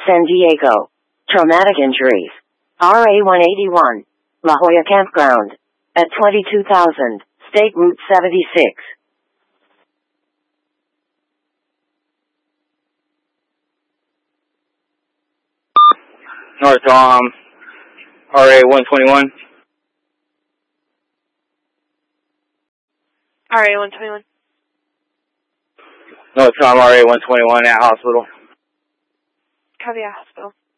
San Diego. Traumatic injuries. RA-181. La Jolla Campground. At 22,000, State Route 76. North RA-121. RA-121. North RA-121 at hospital. Copy at hospital.